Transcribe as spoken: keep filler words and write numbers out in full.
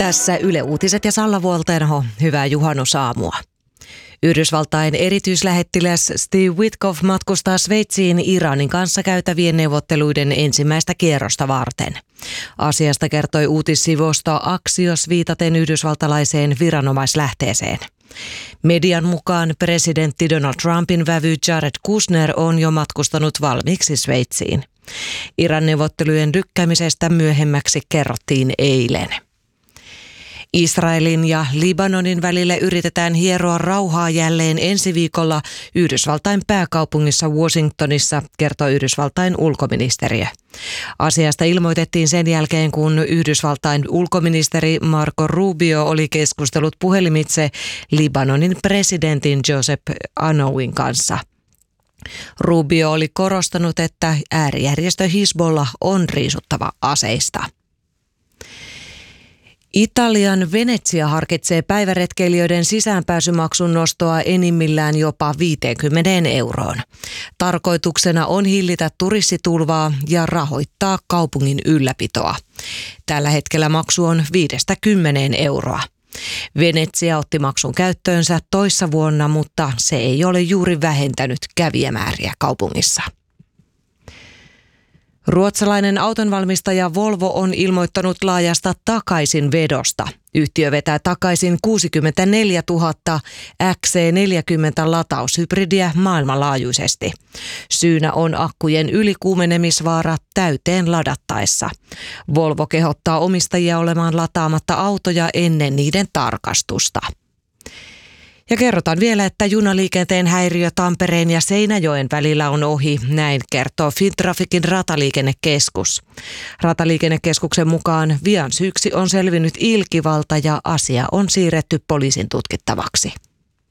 Tässä Yle Uutiset ja Salla Vuoltenho. Hyvää juhannusaamua. Yhdysvaltain erityislähettiläs Steve Witkoff matkustaa Sveitsiin Iranin kanssa käytävien neuvotteluiden ensimmäistä kierrosta varten. Asiasta kertoi uutissivusto Axios viitaten yhdysvaltalaiseen viranomaislähteeseen. Median mukaan presidentti Donald Trumpin vävy Jared Kushner on jo matkustanut valmiiksi Sveitsiin. Iran neuvottelujen lykkäämisestä myöhemmäksi kerrottiin eilen. Israelin ja Libanonin välille yritetään hieroa rauhaa jälleen ensi viikolla Yhdysvaltain pääkaupungissa Washingtonissa, kertoi Yhdysvaltain ulkoministeriö. Asiasta ilmoitettiin sen jälkeen, kun Yhdysvaltain ulkoministeri Marco Rubio oli keskustellut puhelimitse Libanonin presidentin Joseph Anoun kanssa. Rubio oli korostanut, että äärijärjestö Hizbollah on riisuttava aseista. Italian Venetsia harkitsee päiväretkeilijöiden sisäänpääsymaksun nostoa enimmillään jopa viisikymmentä euroon. Tarkoituksena on hillitä turisitulvaa ja rahoittaa kaupungin ylläpitoa. Tällä hetkellä maksu on viidestä kymmeneen euroa. Venetsia otti maksun käyttöönsä toissa vuonna, mutta se ei ole juuri vähentänyt kävijämääriä kaupungissa. Ruotsalainen autonvalmistaja Volvo on ilmoittanut laajasta takaisinvedosta. Yhtiö vetää takaisin kuusikymmentäneljätuhatta X C neljäkymmentä lataushybridiä maailmanlaajuisesti. Syynä on akkujen ylikuumenemisvaara täyteen ladattaessa. Volvo kehottaa omistajia olemaan lataamatta autoja ennen niiden tarkastusta. Ja kerrotaan vielä, että junaliikenteen häiriö Tampereen ja Seinäjoen välillä on ohi, näin kertoo Fintrafficin rataliikennekeskus. Rataliikennekeskuksen mukaan vian syyksi on selvinnyt ilkivalta ja asia on siirretty poliisin tutkittavaksi.